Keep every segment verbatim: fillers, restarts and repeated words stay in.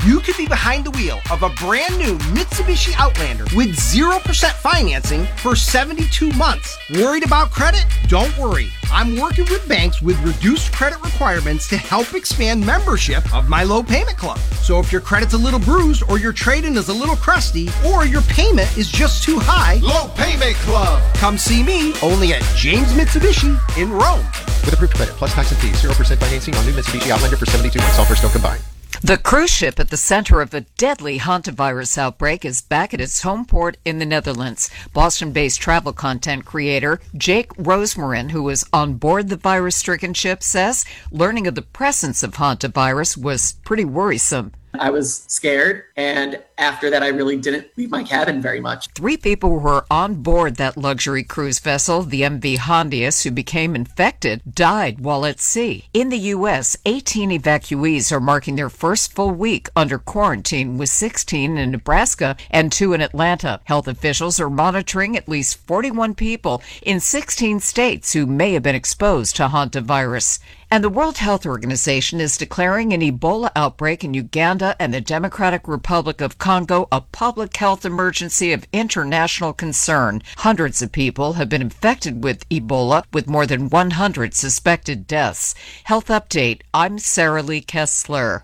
you could be behind the wheel of a brand new Mitsubishi Outlander with zero percent financing for seventy-two months. Worried about credit? Don't worry. I'm working with banks with reduced credit requirements to help expand membership of my low payment club. So if your credit's a little bruised or your trade-in is a little crusty or your payment is just too high, Low Payment Club. Come see me only at James Mitsubishi in Rome. With approved credit plus tax and fees, zero percent financing on new Mitsubishi Outlander for seventy-two months, offers still combined. The cruise ship at the center of a deadly hantavirus outbreak is back at its home port in the Netherlands. Boston-based travel content creator Jake Rosmarin, who was on board the virus-stricken ship, says learning of the presence of hantavirus was pretty worrisome. I was scared, and after that, I really didn't leave my cabin very much. Three people who were on board that luxury cruise vessel, the M V Hondius, who became infected, died while at sea. In the U S, eighteen evacuees are marking their first full week under quarantine, with sixteen in Nebraska and two in Atlanta. Health officials are monitoring at least forty-one people in sixteen states who may have been exposed to hantavirus. And the World Health Organization is declaring an Ebola outbreak in Uganda and the Democratic Republic of Congo a public health emergency of international concern. Hundreds of people have been infected with Ebola, with more than one hundred suspected deaths. Health Update, I'm Sarah Lee Kessler.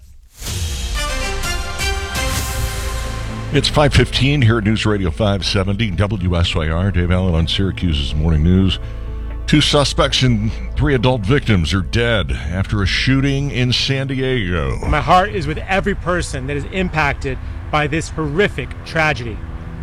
It's five fifteen here at News Radio five seventy W S Y R. Dave Allen on Syracuse's Morning News. Two suspects and three adult victims are dead after a shooting in San Diego. My heart is with every person that is impacted by this horrific tragedy.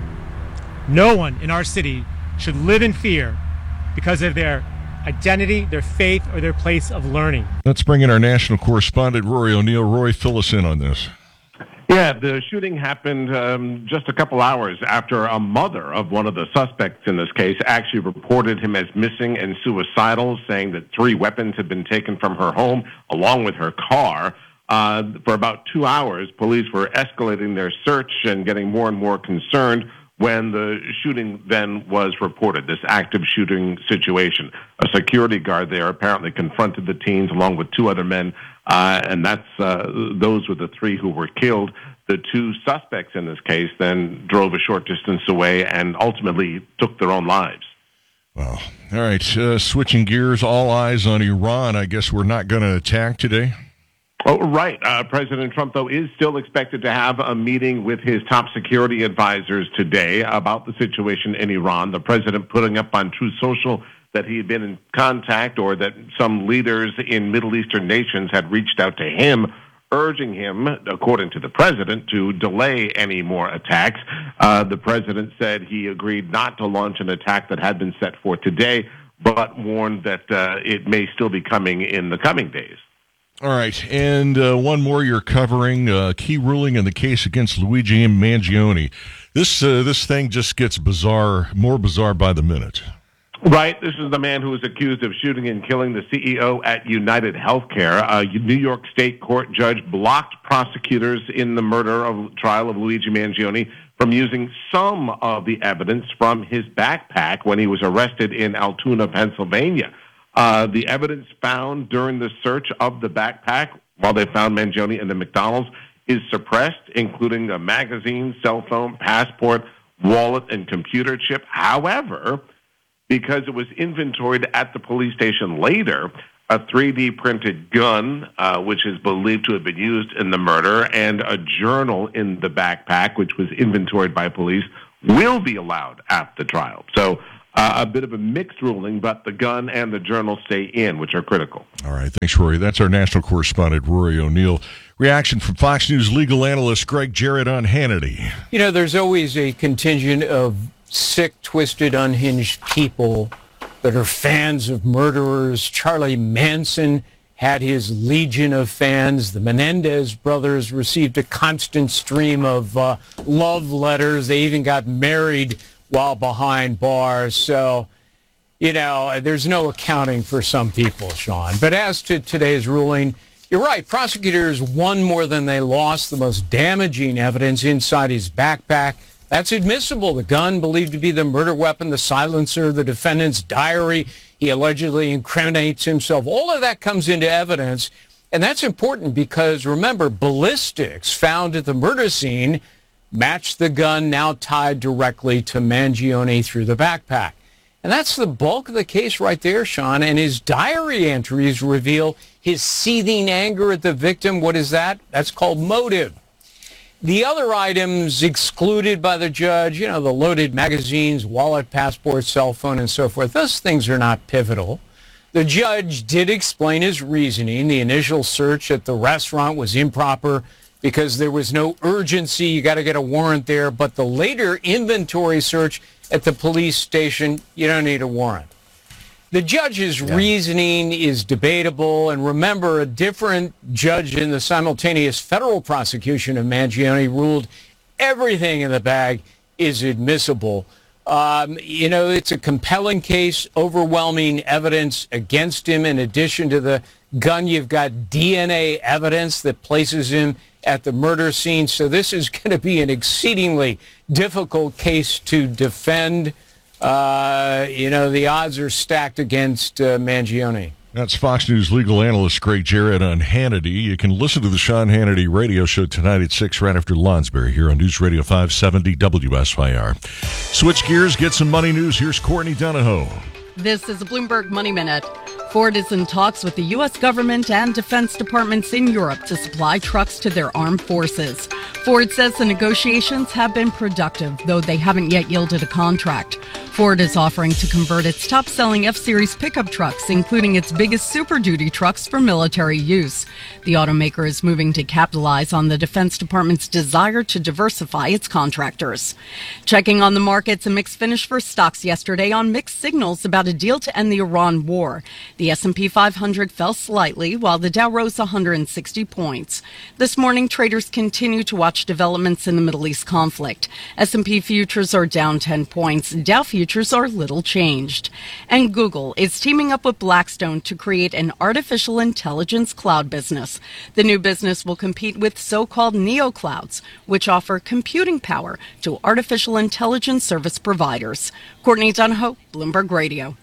No one in our city should live in fear because of their identity, their faith, or their place of learning. Let's bring in our national correspondent, Rory O'Neill. Rory, fill us in on this. Yeah, the shooting happened um, just a couple hours after a mother of one of the suspects in this case actually reported him as missing and suicidal, saying that three weapons had been taken from her home along with her car. Uh, for about two hours, police were escalating their search and getting more and more concerned when the shooting then was reported, this active shooting situation. A security guard there apparently confronted the teens along with two other men, uh, and that's uh, those were the three who were killed. The two suspects in this case then drove a short distance away and ultimately took their own lives. Wow. All right, uh, switching gears, all eyes on Iran. I guess we're not going to attack today? Oh, right. Uh, President Trump, though, is still expected to have a meeting with his top security advisors today about the situation in Iran. The president putting up on Truth Social that he had been in contact, or that some leaders in Middle Eastern nations had reached out to him, urging him, according to the president, to delay any more attacks. Uh, the president said he agreed not to launch an attack that had been set for today, but warned that uh, it may still be coming in the coming days. All right, and uh, one more you're covering, uh, key ruling in the case against Luigi Mangione. This uh, this thing just gets bizarre, more bizarre by the minute. Right. This is the man who was accused of shooting and killing the C E O at United Healthcare. A New York State court judge blocked prosecutors in the murder of trial of Luigi Mangione from using some of the evidence from his backpack when he was arrested in Altoona, Pennsylvania. Uh, the evidence found during the search of the backpack while they found Mangione in the McDonald's is suppressed, including a magazine, cell phone, passport, wallet, and computer chip. However, because it was inventoried at the police station later, a three D printed gun, uh, which is believed to have been used in the murder, and a journal in the backpack, which was inventoried by police, will be allowed at the trial. So uh, a bit of a mixed ruling, but the gun and the journal stay in, which are critical. All right. Thanks, Rory. That's our national correspondent, Rory O'Neill. Reaction from Fox News legal analyst Greg Jarrett on Hannity. You know, there's always a contingent of sick, twisted, unhinged people that are fans of murderers. Charlie Manson had his legion of fans. The Menendez brothers received a constant stream of uh, love letters. They even got married while behind bars. So, you know, there's no accounting for some people, Sean. But as to today's ruling, you're right. Prosecutors won more than they lost. The most damaging evidence inside his backpack, that's admissible. The gun believed to be the murder weapon, the silencer, the defendant's diary. He allegedly incriminates himself. All of that comes into evidence. And that's important because, remember, ballistics found at the murder scene matched the gun now tied directly to Mangione through the backpack. And that's the bulk of the case right there, Sean. And his diary entries reveal his seething anger at the victim. What is that? That's called motive. The other items excluded by the judge, you know, the loaded magazines, wallet, passport, cell phone, and so forth, those things are not pivotal. The judge did explain his reasoning. The initial search at the restaurant was improper because there was no urgency. You got to get a warrant there. But the later inventory search at the police station, you don't need a warrant. The judge's yeah. reasoning is debatable. And remember, a different judge in the simultaneous federal prosecution of Mangione ruled everything in the bag is admissible. Um, you know, it's a compelling case, overwhelming evidence against him. In addition to the gun, you've got D N A evidence that places him at the murder scene. So this is going to be an exceedingly difficult case to defend. Uh, you know, the odds are stacked against uh, Mangione. That's Fox News legal analyst Greg Jarrett on Hannity. You can listen to the Sean Hannity radio show tonight at six right after Lonsberry here on News Radio five seventy W S Y R. Switch gears, get some money news. Here's Courtney Donahoe. This is a Bloomberg Money Minute. Ford is in talks with the U S government and defense departments in Europe to supply trucks to their armed forces. Ford says the negotiations have been productive, though they haven't yet yielded a contract. Ford is offering to convert its top-selling F-Series pickup trucks, including its biggest Super Duty trucks, for military use. The automaker is moving to capitalize on the Defense Department's desire to diversify its contractors. Checking on the markets, a mixed finish for stocks yesterday on mixed signals about a deal to end the Iran war. The S and P five hundred fell slightly, while the Dow rose one hundred sixty points. This morning, traders continue to watch developments in the Middle East conflict. S and P futures are down ten points. Dow futures are little changed. And Google is teaming up with Blackstone to create an artificial intelligence cloud business. The new business will compete with so-called neoclouds, which offer computing power to artificial intelligence service providers. Courtney Donahoe, Bloomberg Radio.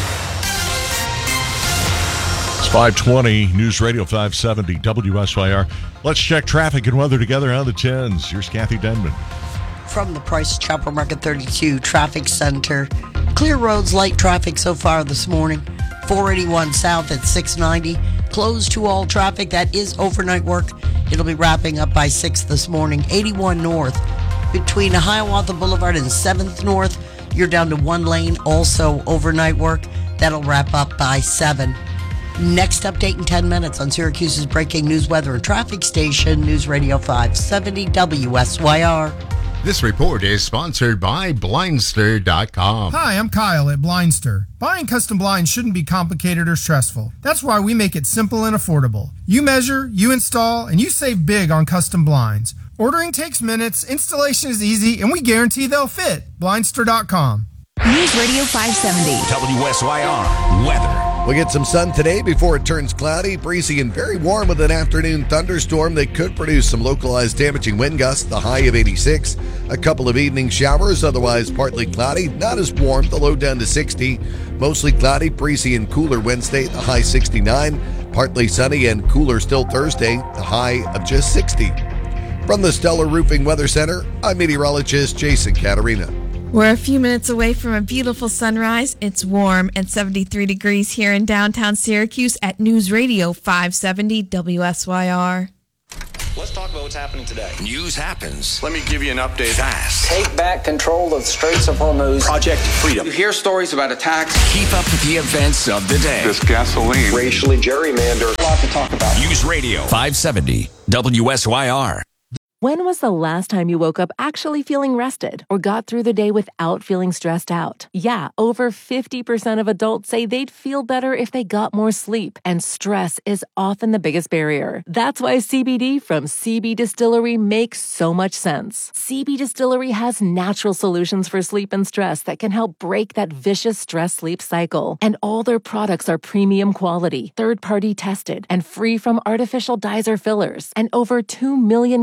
It's five twenty, News Radio five seventy W S Y R. Let's check traffic and weather together on the tens. Here's Kathy Denman. From the Price Chopper Market thirty-two Traffic Center. Clear roads, light traffic so far this morning. four eighty-one south at six ninety. Closed to all traffic. That is overnight work. It'll be wrapping up by six this morning. eighty-one north between Hiawatha Boulevard and seventh North. You're down to one lane. Also overnight work. That'll wrap up by seven. Next update in ten minutes on Syracuse's breaking news, weather, and traffic station, News Radio five seventy W S Y R. This report is sponsored by Blindster dot com. Hi, I'm Kyle at Blindster. Buying custom blinds shouldn't be complicated or stressful. That's why we make it simple and affordable. You measure, you install, and you save big on custom blinds. Ordering takes minutes, installation is easy, and we guarantee they'll fit. Blindster dot com. News Radio five seventy W S Y R weather. We'll get some sun today before it turns cloudy, breezy, and very warm with an afternoon thunderstorm that could produce some localized damaging wind gusts, the high of eighty-six. A couple of evening showers, otherwise partly cloudy, not as warm, the low down to sixty. Mostly cloudy, breezy, and cooler Wednesday, the high sixty-nine. Partly sunny and cooler still Thursday, the high of just sixty. From the Stellar Roofing Weather Center, I'm meteorologist Jason Caterina. We're a few minutes away from a beautiful sunrise. It's warm and seventy-three degrees here in downtown Syracuse at News Radio five seventy W S Y R. Let's talk about what's happening today. News happens. Let me give you an update. Fast. Take back control of the Straits of Hormuz. Project Freedom. You hear stories about attacks. Keep up with the events of the day. This gasoline. Racially gerrymandered. A lot to talk about. News Radio five seventy W S Y R. When was the last time you woke up actually feeling rested or got through the day without feeling stressed out? Yeah, over fifty percent of adults say they'd feel better if they got more sleep, and stress is often the biggest barrier. That's why C B D from C B Distillery makes so much sense. C B Distillery has natural solutions for sleep and stress that can help break that vicious stress-sleep cycle. And all their products are premium quality, third-party tested, and free from artificial dyes or fillers. And over two million customers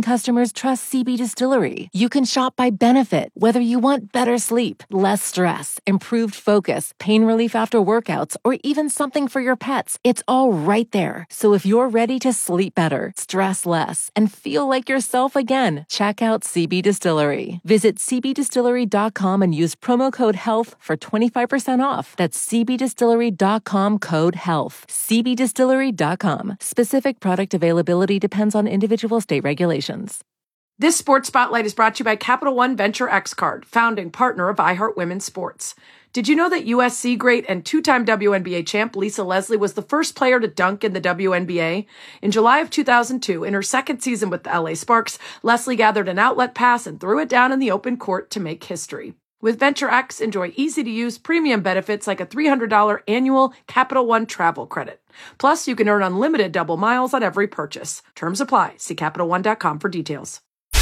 customers trust C B Distillery. You can shop by benefit, whether you want better sleep, less stress, improved focus, pain relief after workouts, or even something for your pets. It's all right there. So if you're ready to sleep better, stress less, and feel like yourself again, check out C B Distillery. Visit c b distillery dot com and use promo code HEALTH for twenty-five percent off. That's c b distillery dot com code HEALTH. c b distillery dot com. Specific product availability depends on individual state regulations. This Sports Spotlight is brought to you by Capital One Venture X Card, founding partner of iHeart Women's Sports. Did you know that U S C great and two-time W N B A champ Lisa Leslie was the first player to dunk in the W N B A? In July of two thousand two, in her second season with the L A Sparks, Leslie gathered an outlet pass and threw it down in the open court to make history. With Venture X, enjoy easy-to-use premium benefits like a three hundred dollars annual Capital One travel credit. Plus, you can earn unlimited double miles on every purchase. Terms apply. See Capital One dot com for details.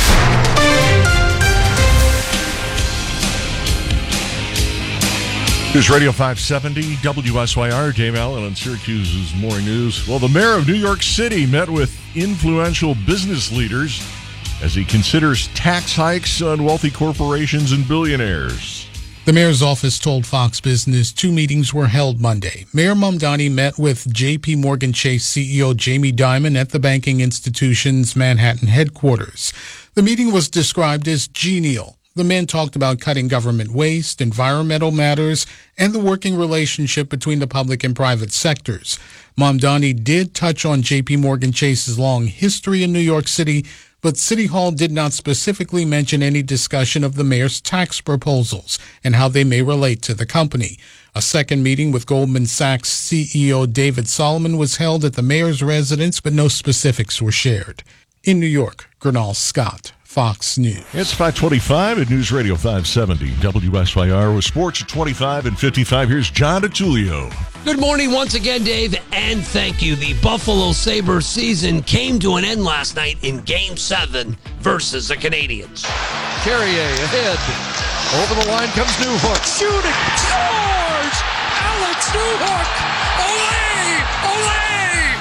News Radio five seventy, W S Y R, Dave Allen on Syracuse's Morning News. Well, the mayor of New York City met with influential business leaders as he considers tax hikes on wealthy corporations and billionaires. The mayor's office told Fox Business two meetings were held Monday. Mayor Mamdani met with J P Morgan Chase C E O Jamie Dimon at the banking institution's Manhattan headquarters. The meeting was described as genial. The men talked about cutting government waste, environmental matters, and the working relationship between the public and private sectors. Mamdani did touch on J P Morgan Chase's long history in New York City, but City Hall did not specifically mention any discussion of the mayor's tax proposals and how they may relate to the company. A second meeting with Goldman Sachs C E O David Solomon was held at the mayor's residence, but no specifics were shared. In New York, Gernal Scott, Fox News. It's five twenty-five at News Radio five seventy, W S Y R with sports at twenty-five and fifty-five. Here's John DeTulio. Good morning once again, Dave, and thank you. The Buffalo Sabres season came to an end last night in Game seven versus the Canadiens. Carrier ahead. Over the line comes Newhook. Shooting. Scores! Alex Newhook! Olé! Olé!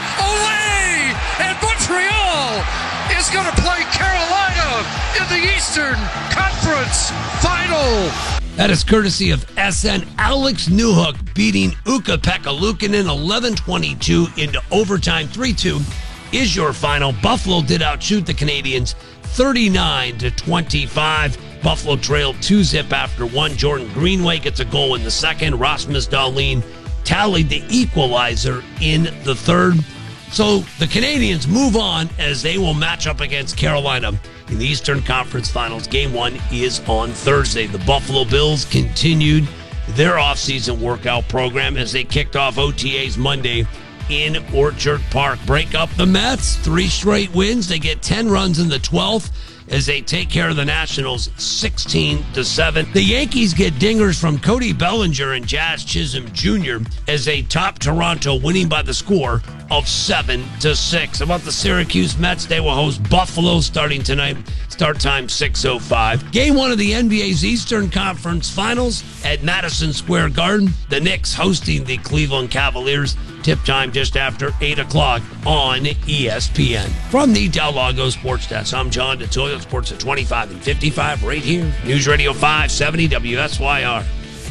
Olé! And Montreal is going to play Carolina in the Eastern Conference Final. That is courtesy of S N. Alex Newhook beating Ukko-Pekka Luukkonen eleven twenty-two into overtime. three two is your final. Buffalo did outshoot the Canadiens thirty-nine to twenty-five. Buffalo trailed two zip after one. Jordan Greenway gets a goal in the second. Rasmus Dahlin tallied the equalizer in the third. So the Canadiens move on as they will match up against Carolina in the Eastern Conference Finals. Game one is on Thursday. The Buffalo Bills continued their offseason workout program as they kicked off O T As Monday in Orchard Park. Break up the Mets, three straight wins. They get ten runs in the twelfth as they take care of the Nationals sixteen to seven. The Yankees get dingers from Cody Bellinger and Jazz Chisholm Junior as they top Toronto, winning by the score of seven to six. About the Syracuse Mets, they will host Buffalo starting tonight. Start time six oh five. Game one of the N B A's Eastern Conference Finals at Madison Square Garden. The Knicks hosting the Cleveland Cavaliers. Tip time just after eight o'clock on E S P N. From the Del Lago Sports Desk, I'm John DeToyo. Sports at twenty-five and fifty-five right here. News Radio five seventy W S Y R. Our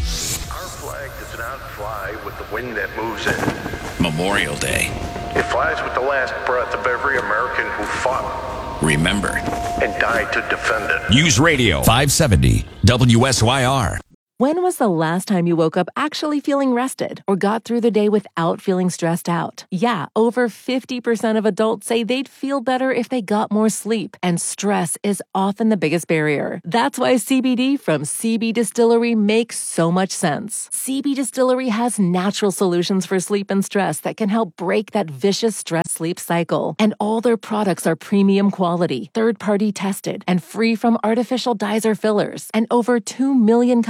flag does not fly with the wind that moves it. Memorial Day. It flies with the last breath of every American who fought, Remember. and died to defend it. News Radio five seventy W S Y R. When was the last time you woke up actually feeling rested or got through the day without feeling stressed out? Yeah, over fifty percent of adults say they'd feel better if they got more sleep, and stress is often the biggest barrier. That's why C B D from C B Distillery makes so much sense. C B Distillery has natural solutions for sleep and stress that can help break that vicious stress-sleep cycle. And all their products are premium quality, third-party tested, and free from artificial dyes or fillers. And over two million customers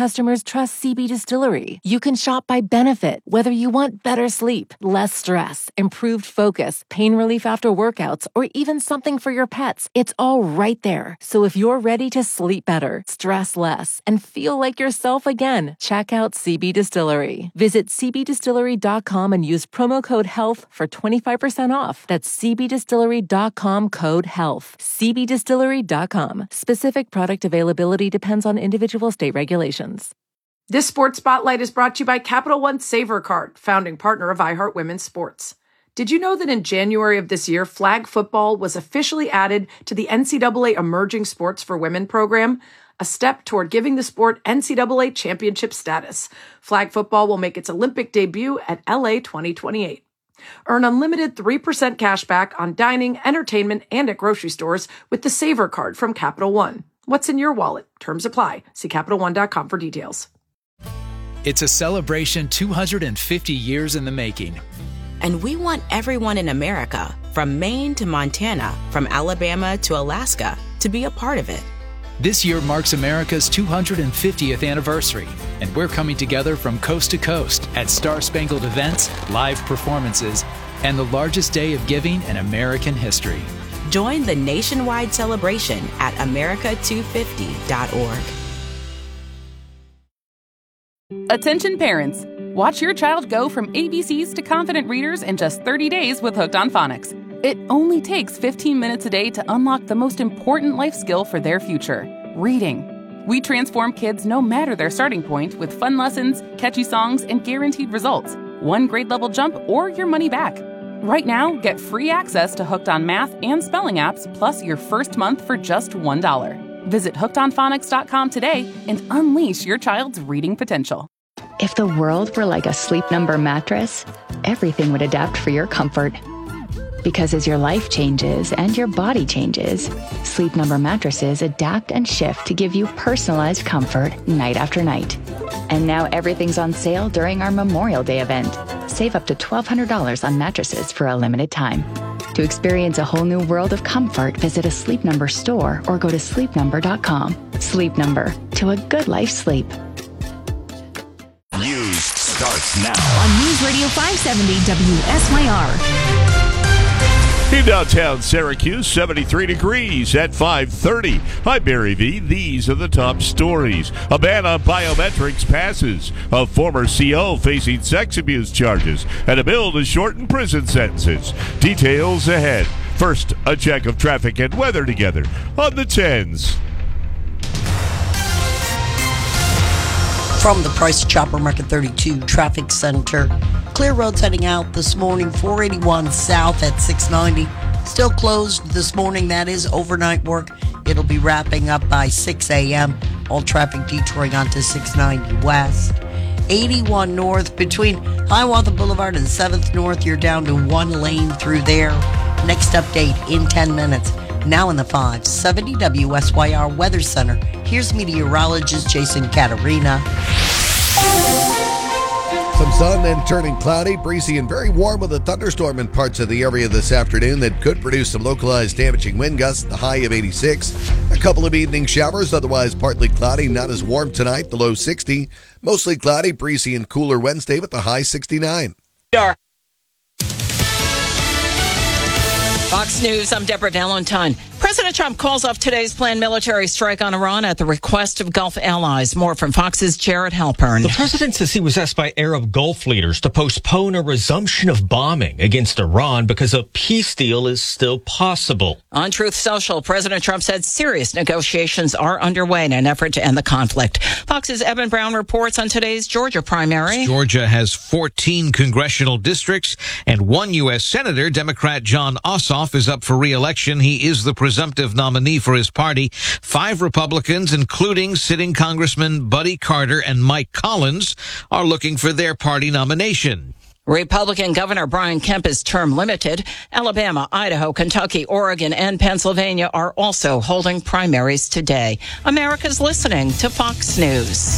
customers trust C B Distillery. You can shop by benefit, whether you want better sleep, less stress, improved focus, pain relief after workouts, or even something for your pets. It's all right there. So if you're ready to sleep better, stress less, and feel like yourself again, check out C B Distillery. Visit c b distillery dot com and use promo code HEALTH for twenty-five percent off. That's c b distillery dot com code HEALTH. c b distillery dot com. Specific product availability depends on individual state regulations. This Sports Spotlight is brought to you by Capital One Saver Card, founding partner of iHeart Women's Sports. Did you know that in January of this year, flag football was officially added to the N C double A Emerging Sports for Women program, a step toward giving the sport N C double A championship status? Flag football will make its Olympic debut at L A twenty twenty-eight. Earn unlimited three percent cash back on dining, entertainment, and at grocery stores with the Saver Card from Capital One. What's in your wallet? Terms apply. See Capital One dot com for details. It's a celebration two hundred fifty years in the making. And we want everyone in America, from Maine to Montana, from Alabama to Alaska, to be a part of it. This year marks America's two hundred fiftieth anniversary, and we're coming together from coast to coast at Star-Spangled events, live performances, and the largest day of giving in American history. Join the nationwide celebration at america two fifty dot org. Attention parents. Watch your child go from A B Cs to confident readers in just thirty days with Hooked on Phonics. It only takes fifteen minutes a day to unlock the most important life skill for their future, reading. We transform kids no matter their starting point with fun lessons, catchy songs, and guaranteed results. One grade level jump or your money back. Right now, get free access to Hooked on Math and spelling apps, plus your first month for just one dollar. Visit hooked on phonics dot com today and unleash your child's reading potential. If the world were like a Sleep Number mattress, everything would adapt for your comfort. Because as your life changes and your body changes, Sleep Number mattresses adapt and shift to give you personalized comfort night after night. And now everything's on sale during our Memorial Day event. Save up to twelve hundred dollars on mattresses for a limited time. To experience a whole new world of comfort, visit a Sleep Number store or go to sleep number dot com. Sleep Number, to a good night's sleep. News starts now on News Radio five seventy W S Y R. In downtown Syracuse, seventy-three degrees at five thirty. I'm Barry V. These are the top stories. A ban on biometrics passes. A former C O facing sex abuse charges. And a bill to shorten prison sentences. Details ahead. First, a check of traffic and weather together on the tens. From the Price Chopper Market thirty-two Traffic Center. Clear roads heading out this morning, four eighty-one south at six ninety. Still closed this morning. That is overnight work. It'll be wrapping up by six a.m. All traffic detouring onto six ninety west. eighty-one north between Hiawatha Boulevard and seventh North. You're down to one lane through there. Next update in ten minutes. Now in the five seventy W S Y R Weather Center. Here's meteorologist Jason Catarina. Some sun, then turning cloudy, breezy, and very warm with a thunderstorm in parts of the area this afternoon that could produce some localized damaging wind gusts, the high of eighty-six. A couple of evening showers, otherwise partly cloudy, not as warm tonight, the low sixty. Mostly cloudy, breezy, and cooler Wednesday with the high sixty-nine. Fox News, I'm Deborah Valentine. President Trump calls off today's planned military strike on Iran at the request of Gulf allies. More from Fox's Jared Halpern. The president says he was asked by Arab Gulf leaders to postpone a resumption of bombing against Iran because a peace deal is still possible. On Truth Social, President Trump said serious negotiations are underway in an effort to end the conflict. Fox's Evan Brown reports on today's Georgia primary. Georgia has fourteen congressional districts and one U S senator. Democrat John Ossoff is up for re-election. He is the presumptive nominee for his party. Five Republicans, including sitting Congressman Buddy Carter and Mike Collins, are looking for their party nomination. Republican Governor Brian Kemp is term limited. Alabama, Idaho, Kentucky, Oregon, and Pennsylvania are also holding primaries today. America's listening to Fox News.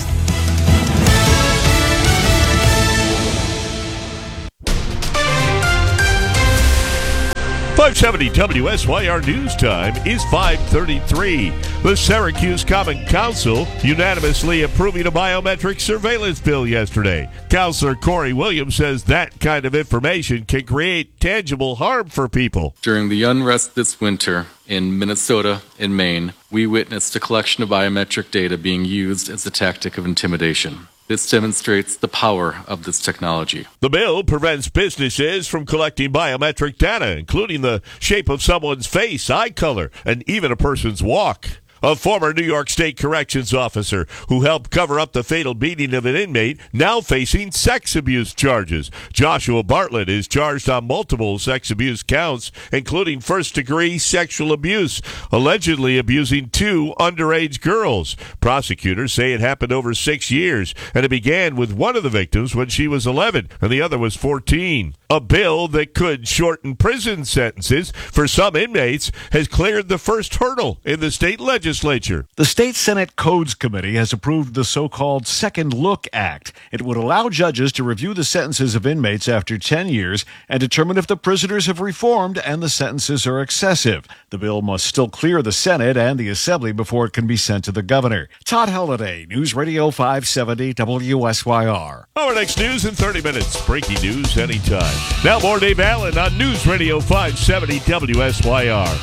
five five seventy W S Y R News Time is five thirty-three. The Syracuse Common Council unanimously approving a biometric surveillance bill yesterday. Councilor Corey Williams says that kind of information can create tangible harm for people. During the unrest this winter in Minnesota and Maine, we witnessed a collection of biometric data being used as a tactic of intimidation. This demonstrates the power of this technology. The bill prevents businesses from collecting biometric data, including the shape of someone's face, eye color, and even a person's walk. A former New York State corrections officer who helped cover up the fatal beating of an inmate now facing sex abuse charges. Joshua Bartlett is charged on multiple sex abuse counts, including first-degree sexual abuse, allegedly abusing two underage girls. Prosecutors say it happened over six years, and it began with one of the victims when she was eleven and the other was fourteen. A bill that could shorten prison sentences for some inmates has cleared the first hurdle in the state legislature. The State Senate Codes Committee has approved the so-called Second Look Act. It would allow judges to review the sentences of inmates after ten years and determine if the prisoners have reformed and the sentences are excessive. The bill must still clear the Senate and the Assembly before it can be sent to the governor. Todd Halliday, News Radio five seventy W S Y R. Our next news in thirty minutes. Breaking news anytime. Now more Dave Allen on News Radio five seventy W S Y R.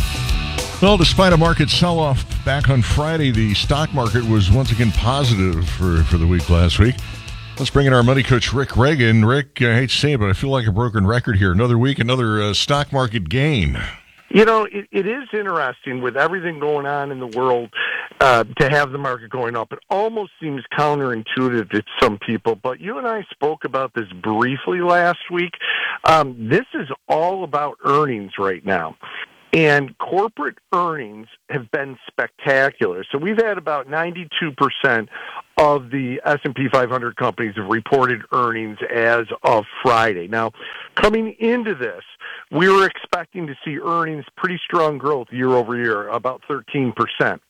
Well, despite a market sell-off back on Friday, the stock market was once again positive for, for the week last week. Let's bring in our money coach, Rick Reagan. Rick, I hate to say it, but I feel like a broken record here. Another week, another uh, stock market gain. You know, it, it is interesting with everything going on in the world uh, to have the market going up. It almost seems counterintuitive to some people, but you and I spoke about this briefly last week. Um, this is all about earnings right now. And corporate earnings have been spectacular. So we've had about ninety-two percent of the S and P five hundred companies have reported earnings as of Friday. Now, coming into this, we were expecting to see earnings pretty strong growth year over year, about thirteen percent.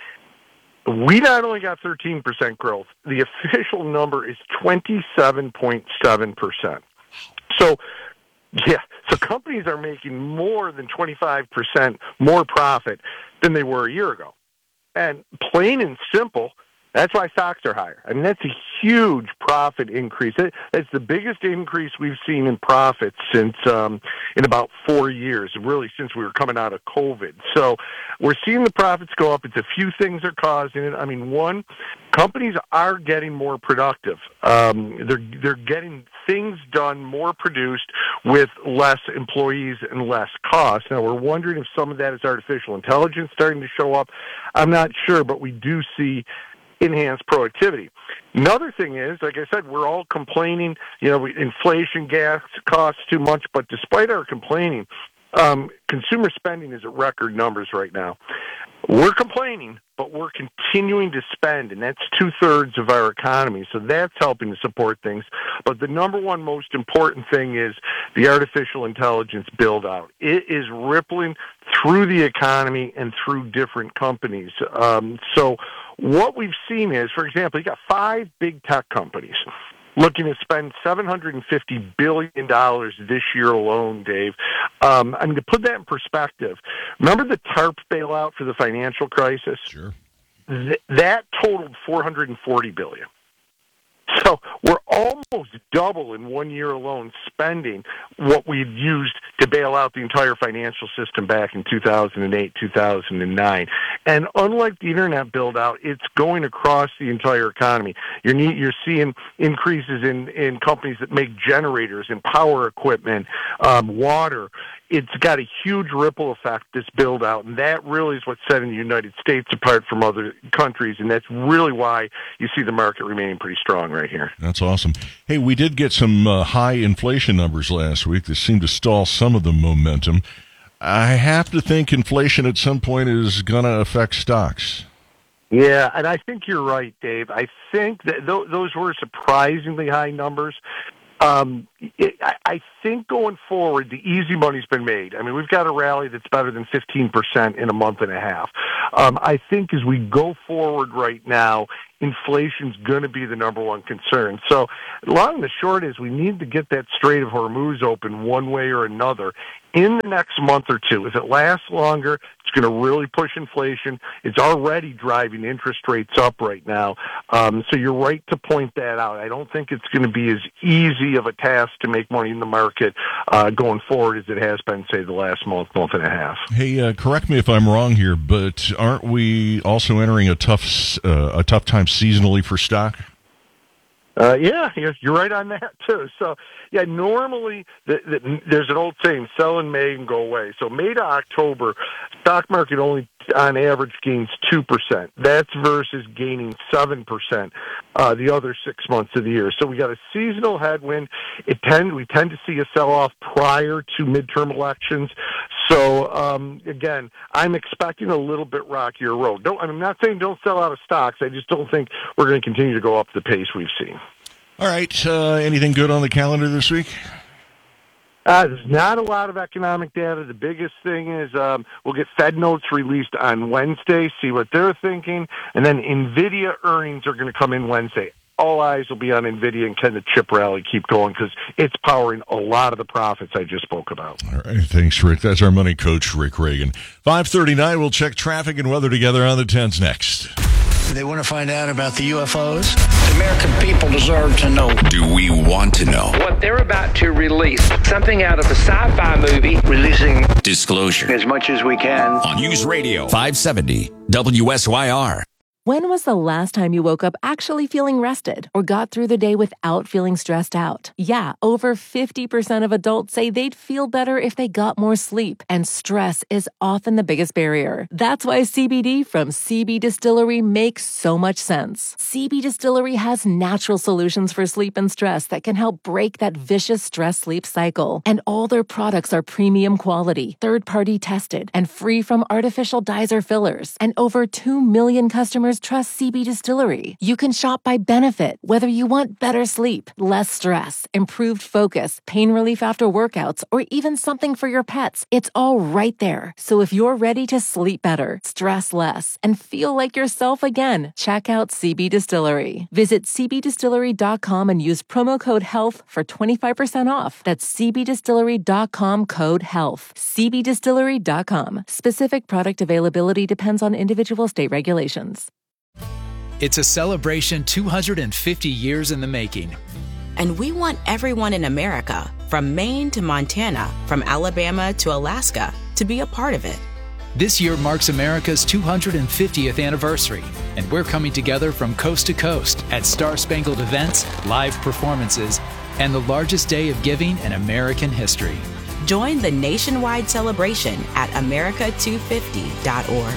We not only got thirteen percent growth, the official number is twenty-seven point seven percent. So, yeah, so companies are making more than twenty-five percent more profit than they were a year ago. And plain and simple, that's why stocks are higher. I mean, that's a huge profit increase. It's the biggest increase we've seen in profits since um, in about four years, really since we were coming out of COVID. So we're seeing the profits go up. It's a few things are causing it. I mean, one, companies are getting more productive. Um, they're they're getting things done, more produced with less employees and less cost. Now, we're wondering if some of that is artificial intelligence starting to show up. I'm not sure, but we do see enhanced productivity. Another thing is, like I said, we're all complaining, you know, inflation, gas costs too much, but despite our complaining, um, consumer spending is at record numbers right now. We're complaining, but we're continuing to spend, and that's two-thirds of our economy, so that's helping to support things. But the number one most important thing is the artificial intelligence build-out. It is rippling through the economy and through different companies. Um, so what we've seen is, for example, you got five big tech companies looking to spend seven hundred fifty billion dollars this year alone, Dave. Um, I mean, to put that in perspective, remember the TARP bailout for the financial crisis? Sure. Th- that totaled four hundred forty billion dollars. So we're almost double in one year alone spending what we've used to bail out the entire financial system back in two thousand eight, two thousand nine. And unlike the internet build out, it's going across the entire economy. You're, you're seeing increases in, in companies that make generators and power equipment, um, water. It's got a huge ripple effect, this build out, and that really is what's setting the United States apart from other countries, and that's really why you see the market remaining pretty strong right here. That's awesome. Hey, we did get some uh, high inflation numbers last week that seemed to stall some of the momentum. I have to think inflation at some point is going to affect stocks. Yeah, and I think you're right, Dave. I think that th- those were surprisingly high numbers. Um, it, I, I think going forward, the easy money's been made. I mean, we've got a rally that's better than fifteen percent in a month and a half. Um, I think as we go forward right now, inflation's going to be the number one concern. So long and the short is we need to get that Strait of Hormuz open one way or another in the next month or two. If it lasts longer, it's going to really push inflation. It's already driving interest rates up right now. Um, so you're right to point that out. I don't think it's going to be as easy of a task to make money in the market uh, going forward as it has been, say, the last month, month and a half. Hey, uh, correct me if I'm wrong here, but aren't we also entering a tough uh, a tough time seasonally for stock? Uh, yeah, you're, you're right on that too. So, yeah, normally the, the, there's an old saying: sell in May and go away. So May to October, stock market only on average gains two percent. That's versus gaining seven percent uh, the other six months of the year. So we got a seasonal headwind. It tend we tend to see a sell-off prior to midterm elections. So um, again, I'm expecting a little bit rockier road. Don't, I'm not saying don't sell out of stocks. I just don't think we're going to continue to go up the pace we've seen. All right. Uh, anything good on the calendar this week? Uh, there's not a lot of economic data. The biggest thing is um, we'll get Fed notes released on Wednesday, see what they're thinking, and then NVIDIA earnings are going to come in Wednesday. All eyes will be on NVIDIA and can the chip rally keep going because it's powering a lot of the profits I just spoke about. All right. Thanks, Rick. That's our money coach, Rick Reagan. five thirty-nine, we'll check traffic and weather together on the tens next. They want to find out about the U F Os. The American people deserve to know. Do we want to know? What they're about to release, something out of a sci-fi movie. Releasing disclosure as much as we can. On News Radio five seventy W S Y R. When was the last time you woke up actually feeling rested or got through the day without feeling stressed out? Yeah, over fifty percent of adults say they'd feel better if they got more sleep, and stress is often the biggest barrier. That's why C B D from C B Distillery makes so much sense. C B Distillery has natural solutions for sleep and stress that can help break that vicious stress-sleep cycle. And all their products are premium quality, third-party tested, and free from artificial dyes or fillers. And over two million customers trust C B Distillery. You can shop by benefit, whether you want better sleep, less stress, improved focus, pain relief after workouts, or even something for your pets. It's all right there. So if you're ready to sleep better, stress less, and feel like yourself again, check out C B Distillery. Visit c b distillery dot com and use promo code HEALTH for twenty-five percent off. That's c b distillery dot com code HEALTH. c b distillery dot com. Specific product availability depends on individual state regulations. It's a celebration two hundred fifty years in the making. And we want everyone in America, from Maine to Montana, from Alabama to Alaska, to be a part of it. This year marks America's two hundred fiftieth anniversary, and we're coming together from coast to coast at Star Spangled events, live performances, and the largest day of giving in American history. Join the nationwide celebration at america two fifty dot org.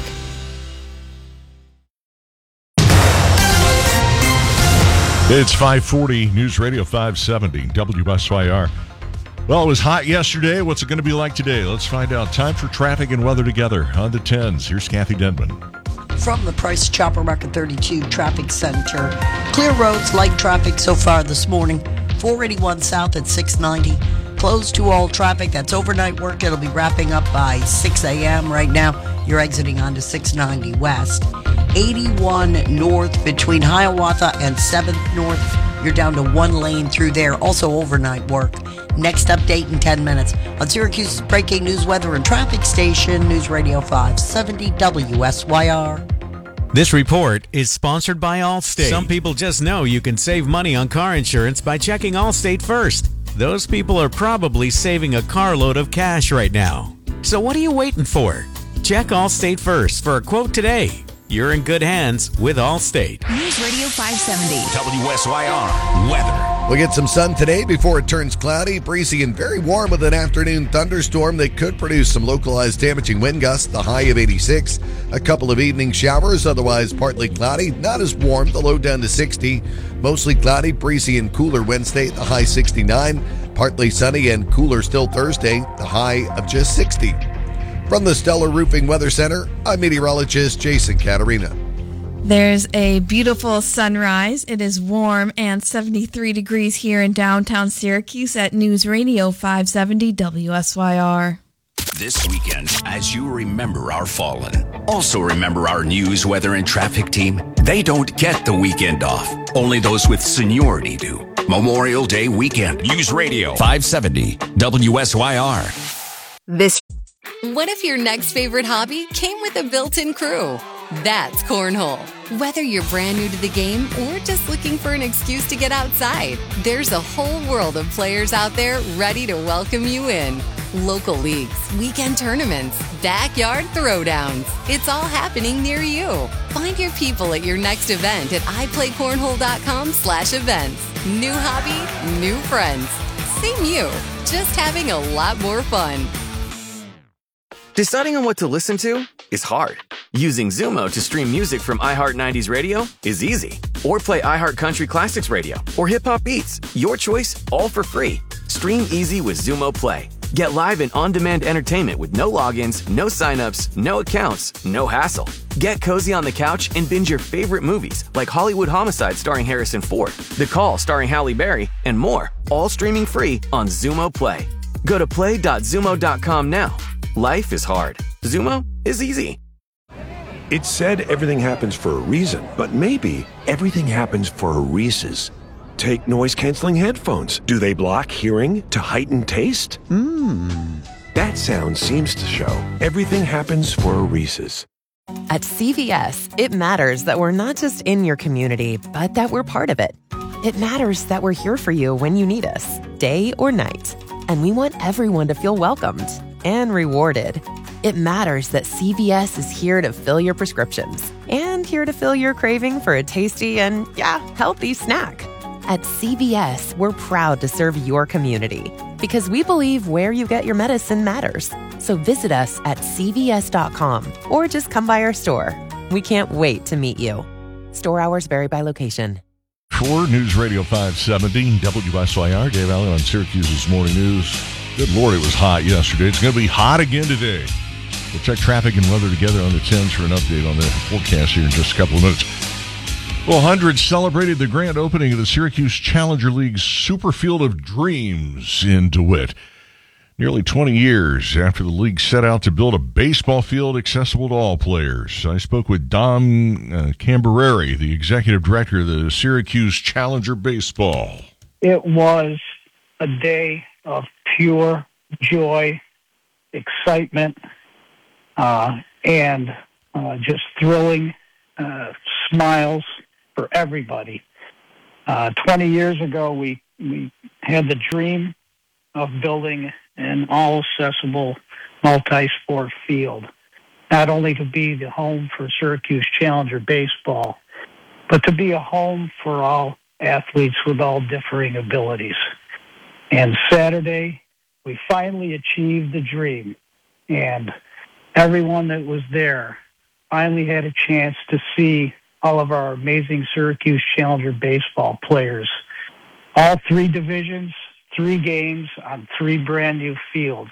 It's five forty, News Radio five seventy, W S Y R. Well, it was hot yesterday. What's it going to be like today? Let's find out. Time for traffic and weather together on the tens. Here's Kathy Denman. From the Price Chopper Market thirty-two Traffic Center. Clear roads, light traffic so far this morning. four eighty-one South at six ninety. Closed to all traffic. That's overnight work. It'll be wrapping up by six a.m. Right now, you're exiting onto six ninety West. eighty-one North between Hiawatha and seventh North. You're down to one lane through there. Also overnight work. Next update in ten minutes on Syracuse's breaking news, weather, and traffic station, News Radio five seventy W S Y R. This report is sponsored by Allstate. Some people just know you can save money on car insurance by checking Allstate first. Those people are probably saving a carload of cash right now. So what are you waiting for? Check Allstate first for a quote today. You're in good hands with Allstate. News Radio five seventy. W S Y R weather. We'll get some sun today before it turns cloudy, breezy, and very warm with an afternoon thunderstorm that could produce some localized damaging wind gusts, the high of eighty-six. A couple of evening showers, otherwise partly cloudy, not as warm, the low down to sixty. Mostly cloudy, breezy, and cooler Wednesday, the high sixty-nine. Partly sunny and cooler still Thursday, the high of just sixty. From the Stellar Roofing Weather Center, I'm meteorologist Jason Caterina. There's a beautiful sunrise. It is warm and seventy-three degrees here in downtown Syracuse at News Radio five seventy W S Y R. This weekend, as you remember our fallen, also remember our news, weather, and traffic team. They don't get the weekend off. Only those with seniority do. Memorial Day weekend. News Radio five seventy W S Y R. This. What if your next favorite hobby came with a built-in crew? That's Cornhole. Whether you're brand new to the game or just looking for an excuse to get outside, there's a whole world of players out there ready to welcome you in. Local leagues, weekend tournaments, backyard throwdowns. It's all happening near you. Find your people at your next event at iPlayCornhole.com slash events. New hobby, new friends. Same you, just having a lot more fun. Deciding on what to listen to is hard. Using Zumo to stream music from iHeart nineties Radio is easy. Or play iHeart Country Classics Radio or Hip Hop Beats. Your choice, all for free. Stream easy with Zumo Play. Get live and on-demand entertainment with no logins, no signups, no accounts, no hassle. Get cozy on the couch and binge your favorite movies like Hollywood Homicide starring Harrison Ford, The Call starring Halle Berry, and more. All streaming free on Zumo Play. Go to play dot zumo dot com now. Life is hard. Zumo is easy. It's said everything happens for a reason, but maybe everything happens for a Reese's. Take noise-canceling headphones. Do they block hearing to heighten taste? Mmm. That sound seems to show everything happens for a Reese's. At C V S, it matters that we're not just in your community, but that we're part of it. It matters that we're here for you when you need us, day or night. And we want everyone to feel welcomed and rewarded. It matters that C V S is here to fill your prescriptions and here to fill your craving for a tasty and, yeah, healthy snack. At C V S, we're proud to serve your community because we believe where you get your medicine matters. So visit us at C V S dot com or just come by our store. We can't wait to meet you. Store hours vary by location. For News Radio five seventy W S Y R, Dave Allen on Syracuse's Morning News. Good Lord, it was hot yesterday. It's going to be hot again today. We'll check traffic and weather together on the tens for an update on the forecast here in just a couple of minutes. Well, hundreds celebrated the grand opening of the Syracuse Challenger League's Superfield of Dreams in DeWitt. Nearly twenty years after the league set out to build a baseball field accessible to all players. I spoke with Dom uh, Cambereri, the executive director of the Syracuse Challenger Baseball. It was a day of pure joy, excitement, uh, and uh, just thrilling uh, smiles for everybody. Uh, twenty years ago, we, we had the dream of building an all-accessible multi-sport field, not only to be the home for Syracuse Challenger baseball, but to be a home for all athletes with all differing abilities. And Saturday, we finally achieved the dream, and everyone that was there finally had a chance to see all of our amazing Syracuse Challenger baseball players. All three divisions, three games on three brand new fields.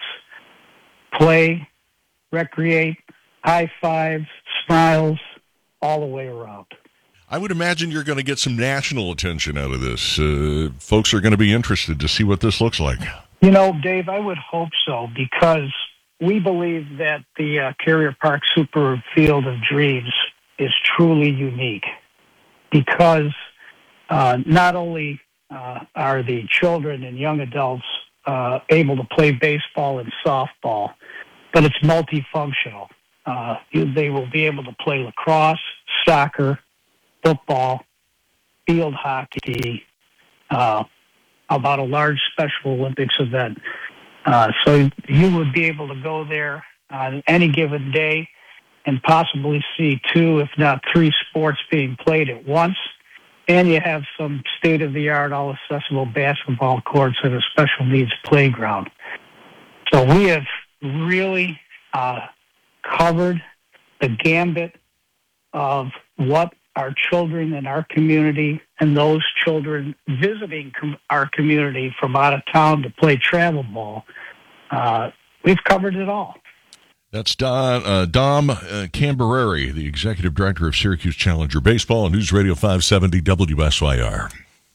Play, recreate, high fives, smiles, all the way around. I would imagine you're going to get some national attention out of this. Uh, folks are going to be interested to see what this looks like. You know, Dave, I would hope so, because we believe that the uh, Carrier Park Super Field of Dreams is truly unique, because uh, not only uh, are the children and young adults uh, able to play baseball and softball, but it's multifunctional. Uh, they will be able to play lacrosse, soccer, football, field hockey, uh, about a large Special Olympics event. Uh, so you would be able to go there on any given day and possibly see two, if not three sports being played at once. And you have some state-of-the-art, all-accessible basketball courts and a special needs playground. So we have really uh, covered the gambit of what our children in our community and those children visiting com- our community from out of town to play travel ball. Uh, we've covered it all. That's Don, uh, Dom uh, Cambereri, the executive director of Syracuse Challenger Baseball, on News Radio five seventy W S Y R.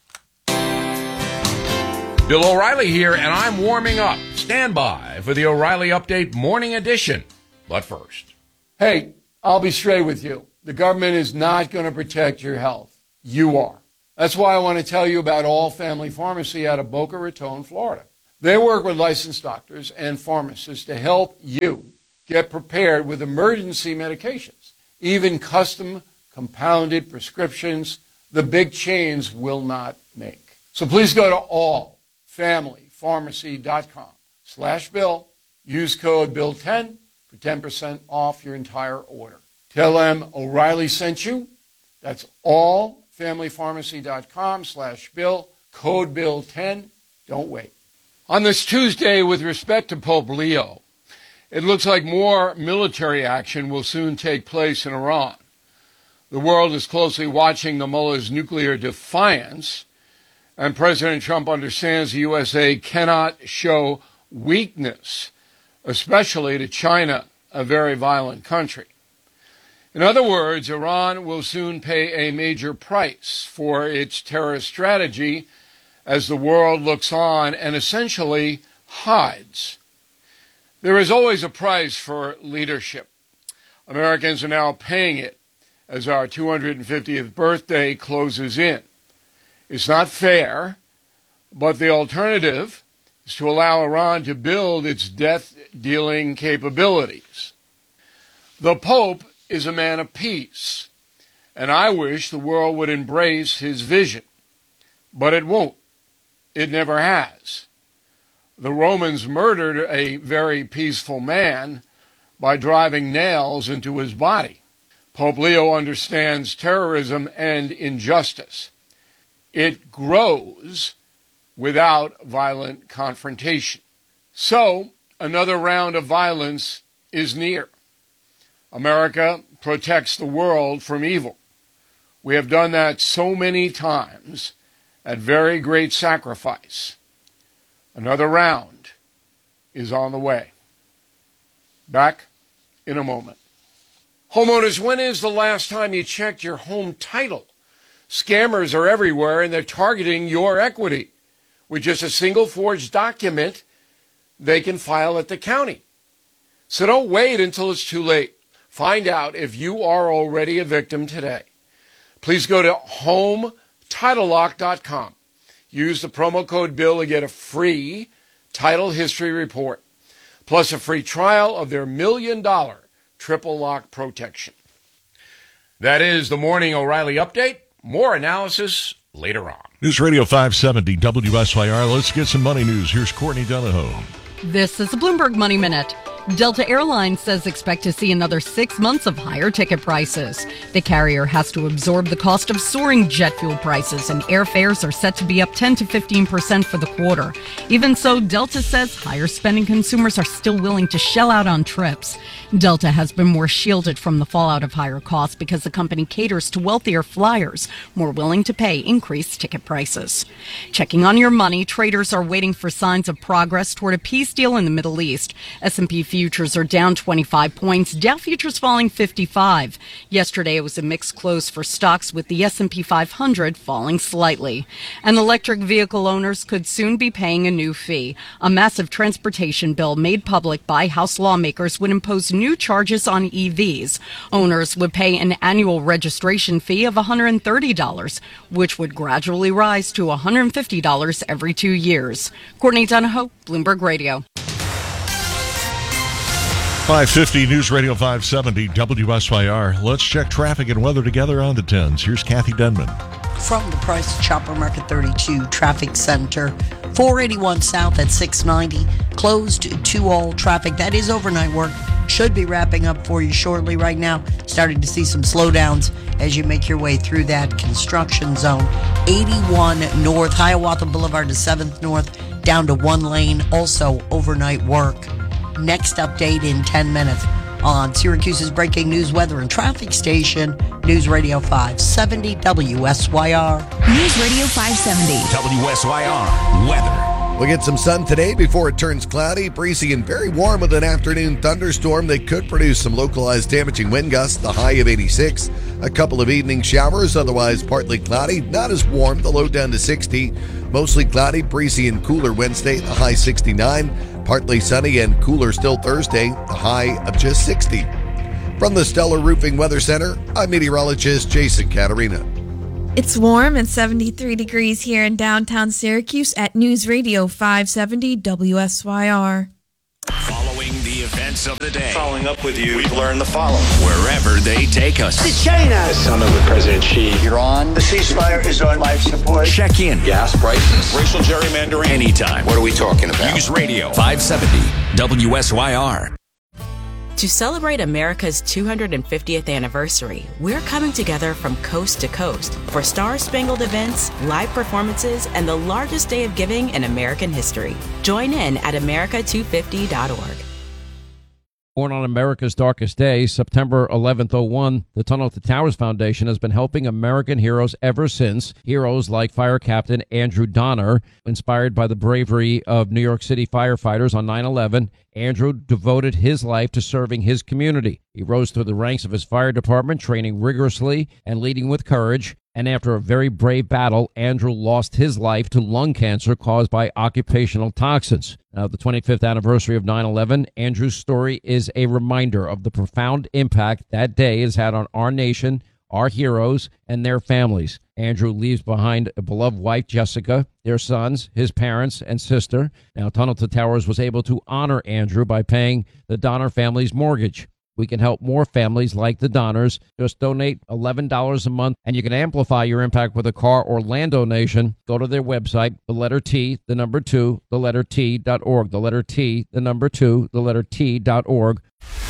Bill O'Reilly here, and I'm warming up. Stand by for the O'Reilly Update Morning Edition. But first. Hey, I'll be straight with you. The government is not going to protect your health. You are. That's why I want to tell you about All Family Pharmacy out of Boca Raton, Florida. They work with licensed doctors and pharmacists to help you get prepared with emergency medications, even custom compounded prescriptions the big chains will not make. So please go to all family pharmacy dot com slash bill. Use code bill ten for ten percent off your entire order. Tell them O'Reilly sent you. That's all family pharmacy dot com slash bill. Code bill ten. Don't wait. On this Tuesday, with respect to Pope Leo, it looks like more military action will soon take place in Iran. The world is closely watching the mullah's nuclear defiance, and President Trump understands the U S A cannot show weakness, especially to China, a very violent country. In other words, Iran will soon pay a major price for its terrorist strategy as the world looks on and essentially hides. There is always a price for leadership. Americans are now paying it as our two hundred fiftieth birthday closes in. It's not fair, but the alternative is to allow Iran to build its death-dealing capabilities. The Pope is a man of peace, and I wish the world would embrace his vision, but it won't. It never has. The Romans murdered a very peaceful man by driving nails into his body. Pope Leo understands terrorism and injustice. It grows without violent confrontation. So, another round of violence is near. America protects the world from evil. We have done that so many times at very great sacrifice. Another round is on the way. Back in a moment. Homeowners, when is the last time you checked your home title? Scammers are everywhere, and they're targeting your equity. With just a single forged document, they can file at the county. So don't wait until it's too late. Find out if you are already a victim today. Please go to home title lock dot com. Use the promo code BILL to get a free title history report, plus a free trial of their million dollar triple lock protection. That is the Morning O'Reilly Update. More analysis later on. News Radio five seventy W S Y R. Let's get some money news. Here's Courtney Donahoe. This is the Bloomberg Money Minute. Delta Airlines says expect to see another six months of higher ticket prices. The carrier has to absorb the cost of soaring jet fuel prices, and airfares are set to be up ten to fifteen percent for the quarter. Even so, Delta says higher spending consumers are still willing to shell out on trips. Delta has been more shielded from the fallout of higher costs because the company caters to wealthier flyers, more willing to pay increased ticket prices. Checking on your money, traders are waiting for signs of progress toward a peace deal in the Middle East. S and P futures are down twenty-five points, Dow futures falling fifty-five. Yesterday it was a mixed close for stocks, with the S and P five hundred falling slightly. And electric vehicle owners could soon be paying a new fee. A massive transportation bill made public by House lawmakers would impose new charges on E Vs. Owners would pay an annual registration fee of one hundred thirty dollars, which would gradually rise to one hundred fifty dollars every two years. Courtney Donahoe, Bloomberg Radio. five fifty News Radio five seventy W S Y R. Let's check traffic and weather together on the tens. Here's Kathy Denman. From the Price Chopper Market thirty-two Traffic Center, four eighty-one South at six ninety, closed to all traffic. That is overnight work. Should be wrapping up for you shortly. Right now, starting to see some slowdowns as you make your way through that construction zone. eighty-one North, Hiawatha Boulevard to seventh North, down to one lane. Also overnight work. Next update in ten minutes on Syracuse's breaking news, weather, and traffic station, News Radio five seventy W S Y R. News Radio five seventy W S Y R weather. We'll get some sun today before it turns cloudy, breezy, and very warm with an afternoon thunderstorm that could produce some localized damaging wind gusts, the high of eighty-six. A couple of evening showers, otherwise partly cloudy, not as warm, the low down to sixty. Mostly cloudy, breezy, and cooler Wednesday, the high sixty-nine. Partly sunny and cooler still Thursday, the high of just sixty. From the Stellar Roofing Weather Center, I'm meteorologist Jason Caterina. It's warm and seventy-three degrees here in downtown Syracuse at News Radio five seventy W S Y R. Following the events of the day. Following up with you, we've learned the following. Wherever they take us. To China. The summit with President Xi. Iran. The ceasefire is on life support. Check in. Gas prices. Racial gerrymandering. Anytime. What are we talking about? News Radio five seventy W S Y R. To celebrate America's two hundred fiftieth anniversary, we're coming together from coast to coast for star-spangled events, live performances, and the largest day of giving in American history. Join in at America two fifty dot org. Born on America's darkest day, September eleventh oh one, the Tunnel to Towers Foundation has been helping American heroes ever since. Heroes like Fire Captain Andrew Donner, inspired by the bravery of New York City firefighters on nine eleven. Andrew devoted his life to serving his community. He rose through the ranks of his fire department, training rigorously and leading with courage. And after a very brave battle, Andrew lost his life to lung cancer caused by occupational toxins. Now, the twenty-fifth anniversary of nine eleven, Andrew's story is a reminder of the profound impact that day has had on our nation, our heroes, and their families. Andrew leaves behind a beloved wife, Jessica, their sons, his parents, and sister. Now, Tunnel to Towers was able to honor Andrew by paying the Donner family's mortgage. We can help more families like the Donners. Just donate eleven dollars a month, and you can amplify your impact with a car or land donation. Go to their website, the letter T, the number two, the letter T dot org. The letter T, the number two, the letter T dot org.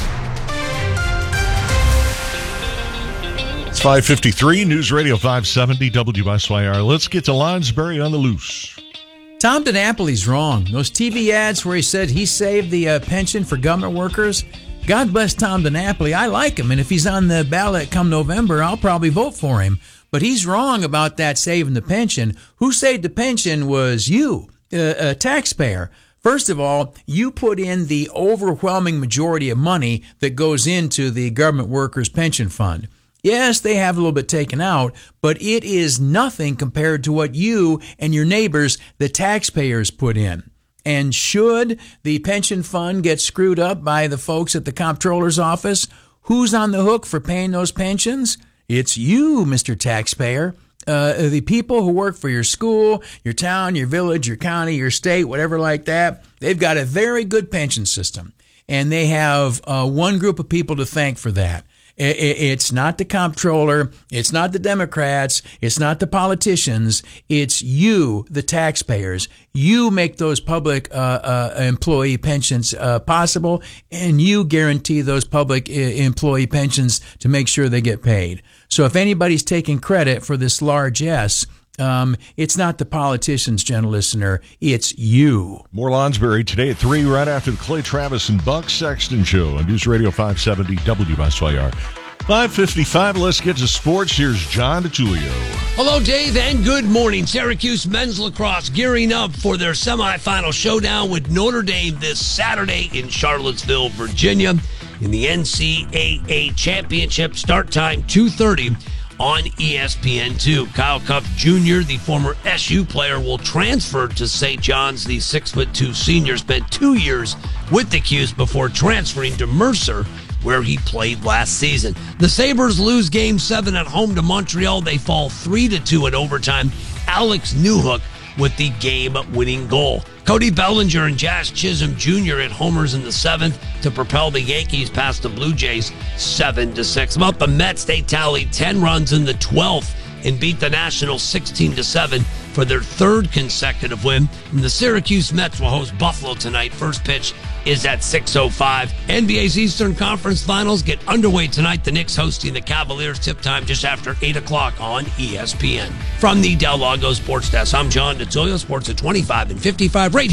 It's five fifty-three, News Radio five seventy W S Y R. Let's get to Lonsberry on the loose. Tom DiNapoli's wrong. Those T V ads where he said he saved the uh, pension for government workers, God bless Tom DiNapoli. I like him, and if he's on the ballot come November, I'll probably vote for him. But he's wrong about that saving the pension. Who saved the pension was you, uh, a taxpayer. First of all, you put in the overwhelming majority of money that goes into the government workers' pension fund. Yes, they have a little bit taken out, but it is nothing compared to what you and your neighbors, the taxpayers, put in. And should the pension fund get screwed up by the folks at the comptroller's office, who's on the hook for paying those pensions? It's you, Mister Taxpayer. Uh, the people who work for your school, your town, your village, your county, your state, whatever like that, they've got a very good pension system. And they have uh, one group of people to thank for that. It's not the comptroller. It's not the Democrats. It's not the politicians. It's you, the taxpayers. You make those public uh, uh, employee pensions uh, possible, and you guarantee those public uh, employee pensions to make sure they get paid. So if anybody's taking credit for this largesse, Um, it's not the politicians, gentle listener. It's you. More Lonsberry today at three, right after the Clay Travis and Buck Sexton Show on News Radio five seventy W S Y R. five fifty-five, let's get to sports. Here's John DeTulio. Hello, Dave, and good morning. Syracuse men's lacrosse gearing up for their semifinal showdown with Notre Dame this Saturday in Charlottesville, Virginia. In the N C double A championship, start time two thirty. On E S P N two. Kyle Cuff Junior, the former S U player, will transfer to Saint John's. The six foot two senior spent two years with the Cuse before transferring to Mercer, where he played last season. The Sabres lose Game seven at home to Montreal. They fall three to two in overtime. Alex Newhook with the game-winning goal. Cody Bellinger and Jazz Chisholm Junior at homers in the seventh to propel the Yankees past the Blue Jays seven to six. About the Mets, they tallied ten runs in the twelfth and beat the Nationals sixteen to seven for their third consecutive win. And the Syracuse Mets will host Buffalo tonight. First pitch is at six oh five. N B A's Eastern Conference Finals get underway tonight. The Knicks hosting the Cavaliers. Tip time just after eight o'clock on E S P N. From the Del Lago Sports Desk, I'm John DeTulio. Sports at twenty-five and fifty-five right here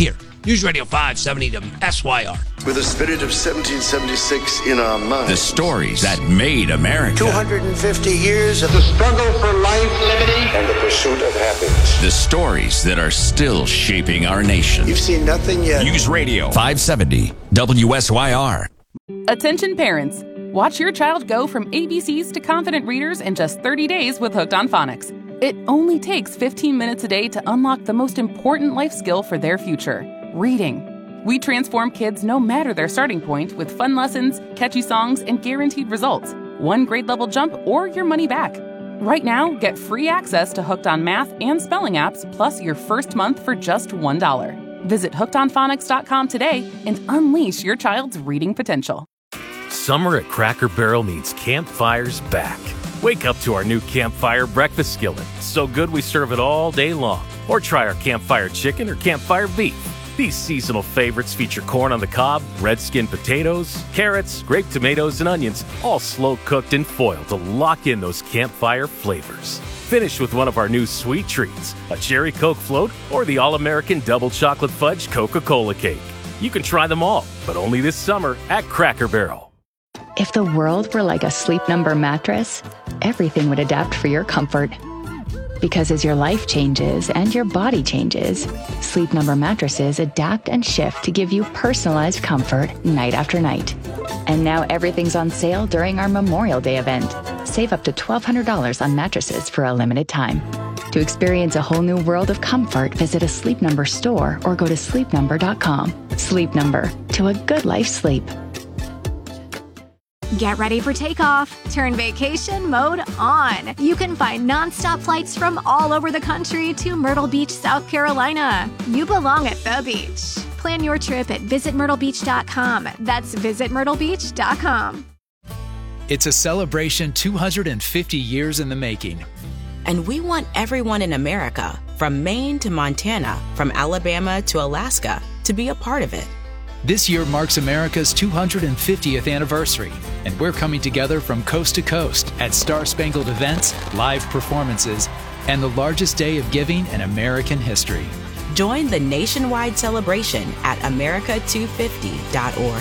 News Radio five seventy W S Y R. With the spirit of seventeen seventy-six in our minds. The stories that made America. two hundred fifty years of the struggle for life, liberty, and the pursuit of happiness. The stories that are still shaping our nation. You've seen nothing yet. News Radio five seventy W S Y R. Attention parents. Watch your child go from A B Cs to confident readers in just thirty days with Hooked on Phonics. It only takes fifteen minutes a day to unlock the most important life skill for their future, reading. We transform kids no matter their starting point with fun lessons, catchy songs, and guaranteed results. One grade level jump or your money back. Right now, get free access to Hooked on Math and Spelling apps plus your first month for just one dollar. Visit hooked on phonics dot com today and unleash your child's reading potential. Summer at Cracker Barrel means campfires back. Wake up to our new Campfire breakfast skillet. So good we serve it all day long. Or try our Campfire chicken or Campfire beef. These seasonal favorites feature corn on the cob, red skin potatoes, carrots, grape tomatoes, and onions, all slow cooked in foil to lock in those campfire flavors. Finish with one of our new sweet treats, a cherry Coke float or the all-American double chocolate fudge Coca-Cola cake. You can try them all, but only this summer at Cracker Barrel. If the world were like a Sleep Number mattress, everything would adapt for your comfort. Because as your life changes and your body changes, Sleep Number mattresses adapt and shift to give you personalized comfort night after night. And now everything's on sale during our Memorial Day event. Save up to twelve hundred dollars on mattresses for a limited time. To experience a whole new world of comfort, visit a Sleep Number store or go to sleep number dot com. Sleep Number, to a good life sleep. Get ready for takeoff. Turn vacation mode on. You can find nonstop flights from all over the country to Myrtle Beach, South Carolina. You belong at the beach. Plan your trip at visit myrtle beach dot com. That's visit myrtle beach dot com. It's a celebration two hundred fifty years in the making. And we want everyone in America, from Maine to Montana, from Alabama to Alaska, to be a part of it. This year marks America's two hundred fiftieth anniversary, and we're coming together from coast to coast at Star Spangled events, live performances, and the largest day of giving in American history. Join the nationwide celebration at america two fifty dot org.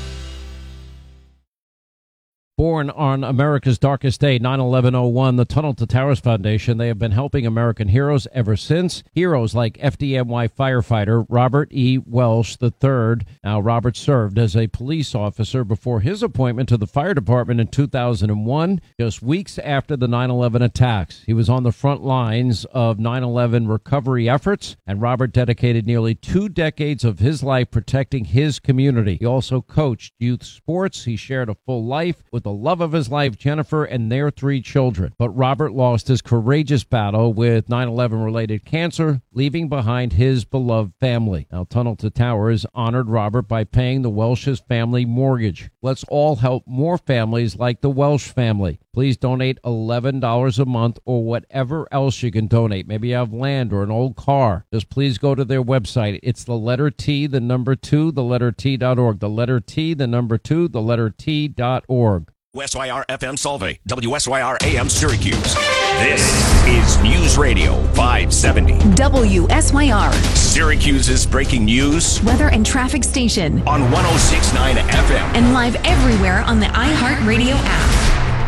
Born on America's darkest day, nine eleven oh one, the Tunnel to Towers Foundation, they have been helping American heroes ever since. Heroes like F D M Y firefighter Robert E. Welsh the third. Now, Robert served as a police officer before his appointment to the fire department in two thousand one, just weeks after the nine eleven attacks. He was on the front lines of nine eleven recovery efforts, and Robert dedicated nearly two decades of his life protecting his community. He also coached youth sports. He shared a full life with the love of his life, Jennifer, and their three children. But Robert lost his courageous battle with nine eleven related cancer, leaving behind his beloved family. Now, Tunnel to Towers honored Robert by paying the Welsh's family mortgage. Let's all help more families like the Welsh family. Please donate eleven dollars a month or whatever else you can donate. Maybe you have land or an old car. Just please go to their website. It's the letter T, the number two, the letter T dot org. The letter T, the number two, the letter T dot org. W S Y R F M Solvay, W S Y R A M Syracuse. This is News Radio five seventy. W S Y R. Syracuse's breaking news. Weather and traffic station. On one oh six point nine F M. And live everywhere on the iHeartRadio app.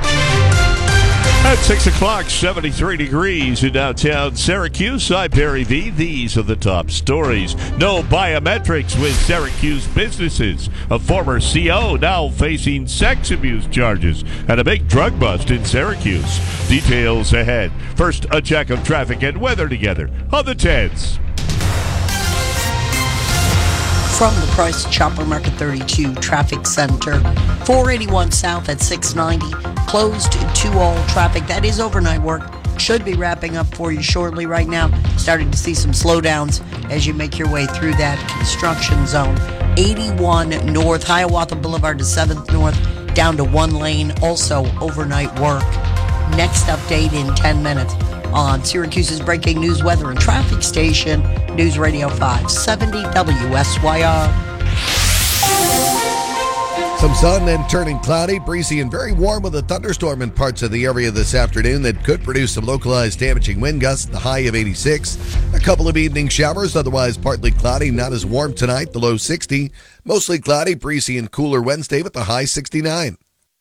At six o'clock, seventy-three degrees in downtown Syracuse. I'm Barry V. These are the top stories. No biometrics with Syracuse businesses. A former C O now facing sex abuse charges. And a big drug bust in Syracuse. Details ahead. First, a check of traffic and weather together on the tens. From the Price Chopper Market thirty-two Traffic Center, four eighty-one South at six ninety, closed to all traffic. That is overnight work. Should be wrapping up for you shortly. Right now, starting to see some slowdowns as you make your way through that construction zone. eighty-one North, Hiawatha Boulevard to seventh North, down to one lane. Also overnight work. Next update in ten minutes on Syracuse's breaking news, weather, and traffic station, News Radio five seventy W S Y R. Some sun, then turning cloudy, breezy, and very warm with a thunderstorm in parts of the area this afternoon that could produce some localized damaging wind gusts, the high of eighty-six. A couple of evening showers, otherwise partly cloudy, not as warm tonight, the low sixty. Mostly cloudy, breezy, and cooler Wednesday with the high sixty-nine.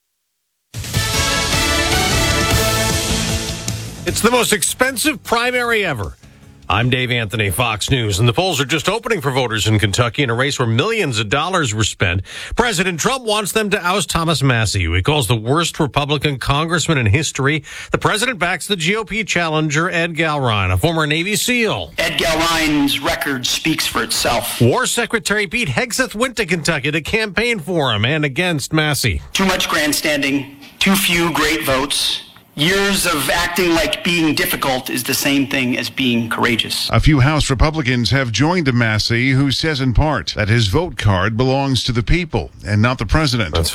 It's the most expensive primary ever. I'm Dave Anthony, Fox News, and the polls are just opening for voters in Kentucky in a race where millions of dollars were spent. President Trump wants them to oust Thomas Massie, who he calls the worst Republican congressman in history. The president backs the G O P challenger, Ed Galrine, a former Navy SEAL. Ed Galrine's record speaks for itself. War Secretary Pete Hegseth went to Kentucky to campaign for him and against Massie. Too much grandstanding, too few great votes. Years of acting like being difficult is the same thing as being courageous. A few House Republicans have joined Massie, who says in part that his vote card belongs to the people and not the president. That's